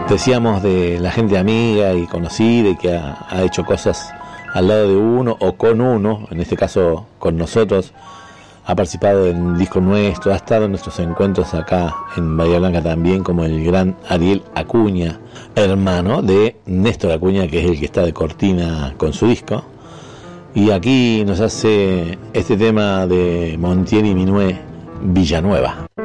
Decíamos de la gente amiga y conocida y que ha hecho cosas al lado de uno o con uno, en este caso con nosotros, ha participado en un disco nuestro, ha estado en nuestros encuentros acá en Bahía Blanca también, como el gran Ariel Acuña, hermano de Néstor Acuña, que es el que está de cortina con su disco. Y aquí nos hace este tema de Montiel y Minué, Villanueva.